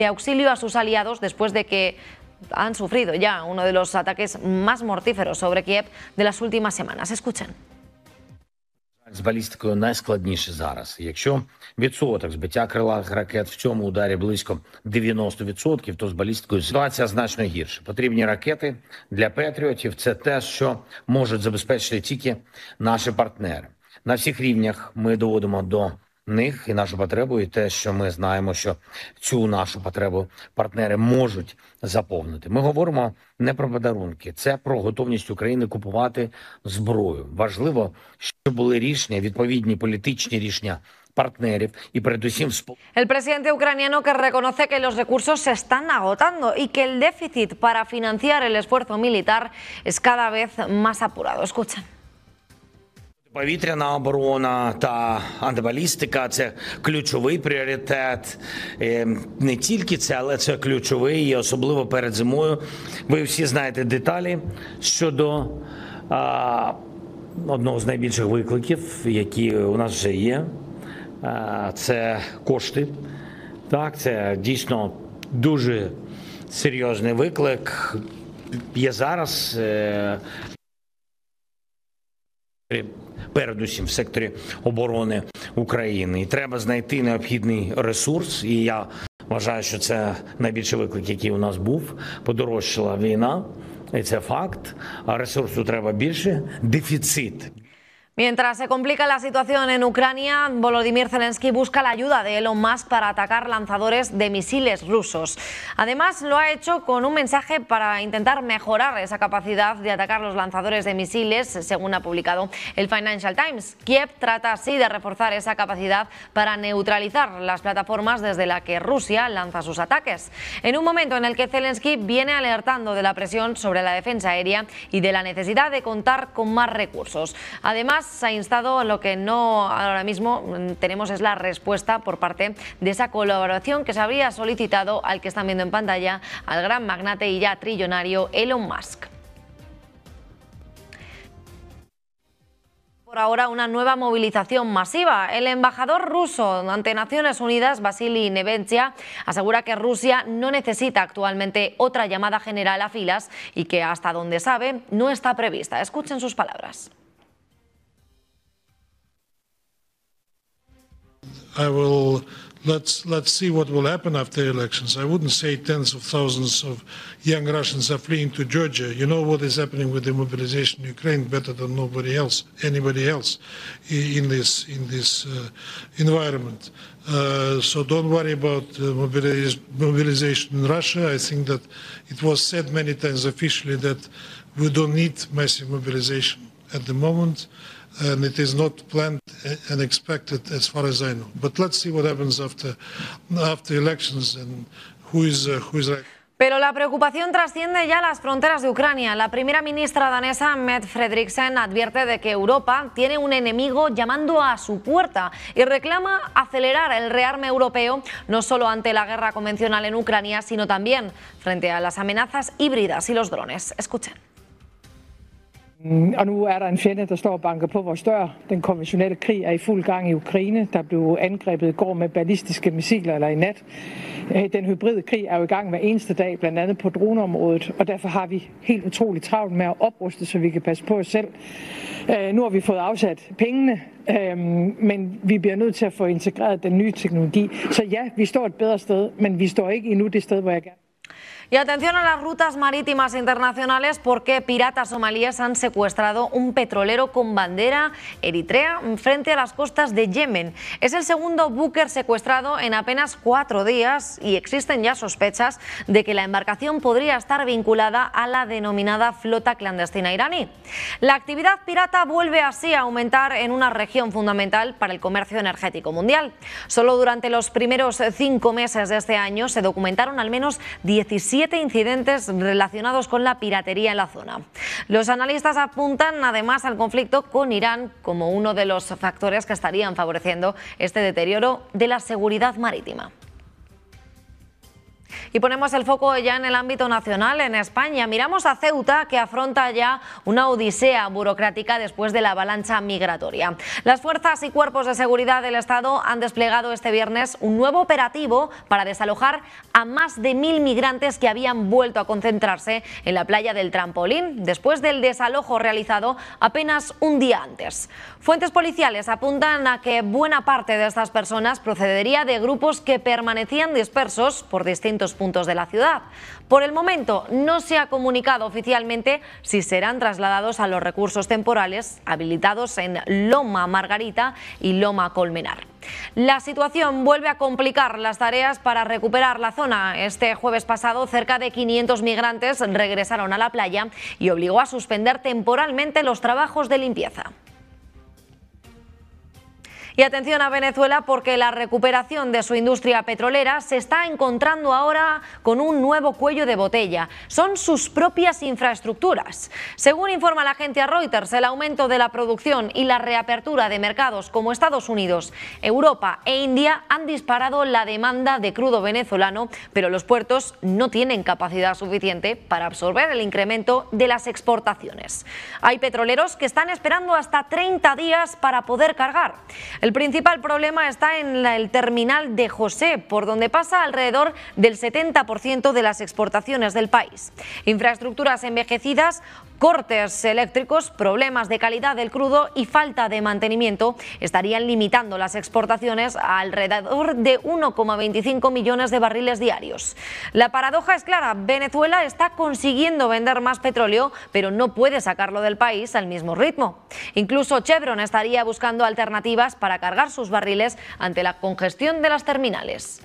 de auxilio a sus aliados después de que han sufrido ya uno de los ataques más mortíferos sobre Kiev de las últimas semanas. Escuchen. З балістикою найскладніше зараз. Якщо відсоток збиття крилатих ракет в цьому ударі близько 90%, то з балістикою ситуація значно гірша. Потрібні ракети для патріотів – це те, що можуть забезпечити тільки наші партнери. На всіх рівнях ми доводимо до них і нашу потребу, і те, що ми знаємо, що цю нашу потребу партнери можуть заповнити. Ми говоримо не про подарунки, це про готовність України купувати зброю. Важливо, щоб були рішення, відповідні політичні рішення partneres y peredusím. El presidente ucraniano que reconoce que los recursos se están agotando y que el déficit para financiar el esfuerzo militar es cada vez más apurado. Escuchen. Повітряна оборона та антибалістика – це ключовий пріоритет. Не тільки це, але це ключовий, і особливо перед зимою. Ви всі знаєте деталі щодо одного з найбільших викликів, які у нас вже є. Це кошти. Так, це дійсно дуже серйозний виклик. Є зараз передусім в секторі оборони України. І треба знайти необхідний ресурс. І я вважаю, що це найбільший виклик, який у нас був. Подорожчала війна, і це факт. А ресурсу треба більше. Дефіцит. Mientras se complica la situación en Ucrania, Volodymyr Zelensky busca la ayuda de Elon Musk para atacar lanzadores de misiles rusos. Además, lo ha hecho con un mensaje para intentar mejorar esa capacidad de atacar los lanzadores de misiles, según ha publicado el Financial Times. Kiev trata así de reforzar esa capacidad para neutralizar las plataformas desde las que Rusia lanza sus ataques. En un momento en el que Zelensky viene alertando de la presión sobre la defensa aérea y de la necesidad de contar con más recursos. Además, se ha instado lo que no ahora mismo tenemos es la respuesta por parte de esa colaboración que se habría solicitado al que están viendo en pantalla, al gran magnate y ya trillonario Elon Musk. Por ahora, una nueva movilización masiva. El embajador ruso ante Naciones Unidas, Vasily Nevencia, asegura que Rusia no necesita actualmente otra llamada general a filas y que, hasta donde sabe, no está prevista. Escuchen sus palabras. Let's see what will happen after elections. I wouldn't say tens of thousands of young Russians are fleeing to Georgia. You know what is happening with the mobilization in Ukraine better than anybody else in this environment. So don't worry about mobilization in Russia. I think that it was said many times officially that we don't need massive mobilization at the moment. And it is not planned and expected as far as I know. But let's see what happens after elections and who is right. Pero la preocupación trasciende ya las fronteras de Ucrania. La primera ministra danesa, Mette Frederiksen, advierte de que Europa tiene un enemigo llamando a su puerta y reclama acelerar el rearme europeo, no solo ante la guerra convencional en Ucrania, sino también frente a las amenazas híbridas y los drones. Escuchen. Og nu er der en fjende, der står og banker på vores dør. Den konventionelle krig er i fuld gang i Ukraine. Der blev angrebet i går med ballistiske missiler, eller i nat. Den hybride krig er jo i gang hver eneste dag, blandt andet på droneområdet. Og derfor har vi helt utroligt travlt med at opruste, så vi kan passe på os selv. Nu har vi fået afsat pengene, men vi bliver nødt til at få integreret den nye teknologi. Så ja, vi står et bedre sted, men vi står ikke endnu det sted, hvor jeg gerne. Y atención a las rutas marítimas internacionales porque piratas somalíes han secuestrado un petrolero con bandera eritrea frente a las costas de Yemen. Es el segundo buque secuestrado en apenas 4 días y existen ya sospechas de que la embarcación podría estar vinculada a la denominada flota clandestina iraní. La actividad pirata vuelve así a aumentar en una región fundamental para el comercio energético mundial. Solo durante los primeros 5 meses de este año se documentaron al menos 17 incidentes relacionados con la piratería en la zona. Los analistas apuntan además al conflicto con Irán como uno de los factores que estarían favoreciendo este deterioro de la seguridad marítima. Y ponemos el foco ya en el ámbito nacional, en España. Miramos a Ceuta, que afronta ya una odisea burocrática después de la avalancha migratoria. Las fuerzas y cuerpos de seguridad del Estado han desplegado este viernes un nuevo operativo para desalojar a más de 1000 migrantes que habían vuelto a concentrarse en la playa del Trampolín, después del desalojo realizado apenas un día antes. Fuentes policiales apuntan a que buena parte de estas personas procedería de grupos que permanecían dispersos por distintos puntos de la ciudad. Por el momento no se ha comunicado oficialmente si serán trasladados a los recursos temporales habilitados en Loma Margarita y Loma Colmenar. La situación vuelve a complicar las tareas para recuperar la zona. Este jueves pasado, cerca de 500 migrantes regresaron a la playa y obligó a suspender temporalmente los trabajos de limpieza. Y atención a Venezuela, porque la recuperación de su industria petrolera se está encontrando ahora con un nuevo cuello de botella. Son sus propias infraestructuras. Según informa la agencia Reuters, el aumento de la producción y la reapertura de mercados como Estados Unidos, Europa e India han disparado la demanda de crudo venezolano, pero los puertos no tienen capacidad suficiente para absorber el incremento de las exportaciones. Hay petroleros que están esperando hasta 30 días para poder cargar. El principal problema está en el terminal de José, por donde pasa alrededor del 70% de las exportaciones del país. Infraestructuras envejecidas, cortes eléctricos, problemas de calidad del crudo y falta de mantenimiento estarían limitando las exportaciones a alrededor de 1,25 millones de barriles diarios. La paradoja es clara: Venezuela está consiguiendo vender más petróleo, pero no puede sacarlo del país al mismo ritmo. Incluso Chevron estaría buscando alternativas para cargar sus barriles ante la congestión de las terminales.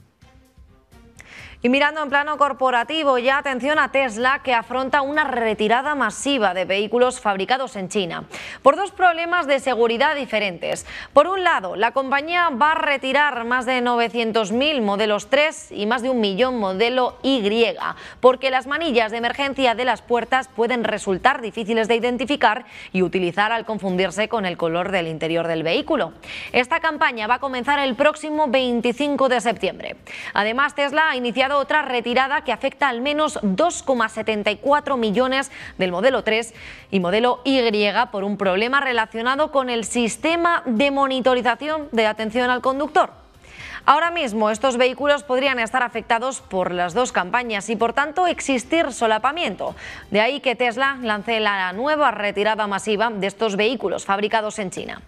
Y mirando en plano corporativo, ya atención a Tesla, que afronta una retirada masiva de vehículos fabricados en China, por dos problemas de seguridad diferentes. Por un lado, la compañía va a retirar más de 900.000 modelos 3 y más de 1 millón modelo Y, porque las manillas de emergencia de las puertas pueden resultar difíciles de identificar y utilizar al confundirse con el color del interior del vehículo. Esta campaña va a comenzar el próximo 25 de septiembre. Además, Tesla ha iniciado otra retirada que afecta al menos 2,74 millones del modelo 3 y modelo Y por un problema relacionado con el sistema de monitorización de atención al conductor. Ahora mismo estos vehículos podrían estar afectados por las dos campañas y por tanto existir solapamiento. De ahí que Tesla lance la nueva retirada masiva de estos vehículos fabricados en China.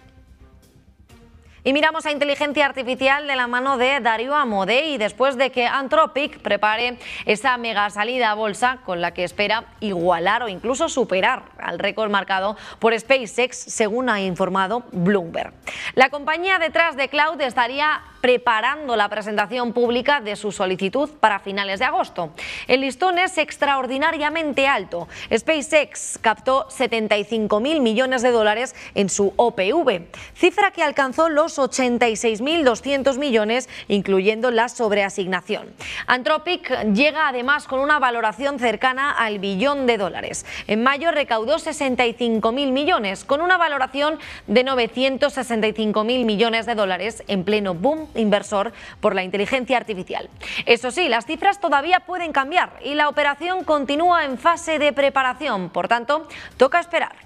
Y miramos a inteligencia artificial de la mano de Darío Amodei, después de que Anthropic prepare esa mega salida a bolsa con la que espera igualar o incluso superar al récord marcado por SpaceX, según ha informado Bloomberg. La compañía detrás de Cloud estaría preparando la presentación pública de su solicitud para finales de agosto. El listón es extraordinariamente alto. SpaceX captó 75.000 millones de dólares en su OPV, cifra que alcanzó los 86.200 millones, incluyendo la sobreasignación. Anthropic llega además con una valoración cercana al $1 billón. En mayo recaudó 65.000 millones, con una valoración de 965.000 millones de dólares en pleno boom inversor por la inteligencia artificial. Eso sí, las cifras todavía pueden cambiar y la operación continúa en fase de preparación, por tanto, toca esperar.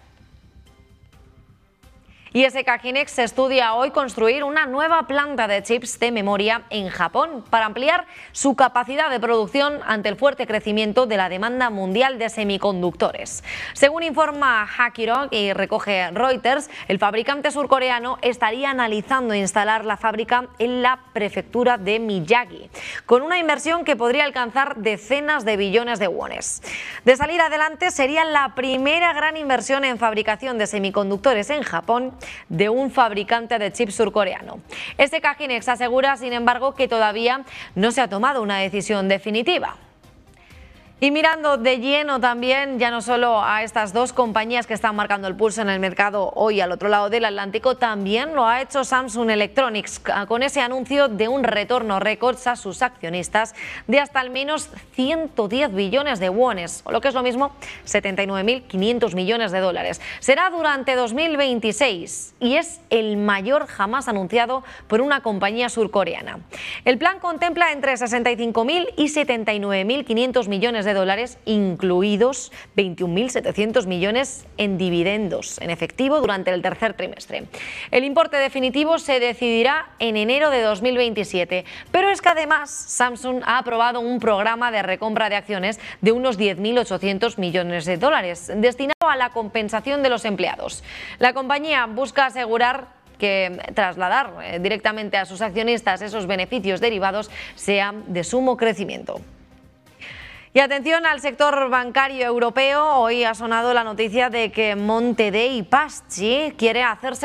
Y SK Hynix estudia hoy construir una nueva planta de chips de memoria en Japón para ampliar su capacidad de producción ante el fuerte crecimiento de la demanda mundial de semiconductores. Según informa Hackiro y recoge Reuters, el fabricante surcoreano estaría analizando instalar la fábrica en la prefectura de Miyagi, con una inversión que podría alcanzar decenas de billones de wones. De salir adelante, sería la primera gran inversión en fabricación de semiconductores en Japón de un fabricante de chips surcoreano. SK Hynix asegura, sin embargo, que todavía no se ha tomado una decisión definitiva. Y mirando de lleno también, ya no solo a estas dos compañías que están marcando el pulso en el mercado hoy al otro lado del Atlántico, también lo ha hecho Samsung Electronics con ese anuncio de un retorno récord a sus accionistas de hasta al menos 110 billones de wones, o lo que es lo mismo, 79.500 millones de dólares. Será durante 2026 y es el mayor jamás anunciado por una compañía surcoreana. El plan contempla entre 65.000 y 79.500 millones de dólares, incluidos 21.700 millones en dividendos en efectivo durante el tercer trimestre. El importe definitivo se decidirá en enero de 2027, pero es que además Samsung ha aprobado un programa de recompra de acciones de unos 10.800 millones de dólares destinado a la compensación de los empleados. La compañía busca asegurar que trasladar directamente a sus accionistas esos beneficios derivados sea de sumo crecimiento. Y atención al sector bancario europeo. Hoy ha sonado la noticia de que Monte dei Paschi quiere hacerse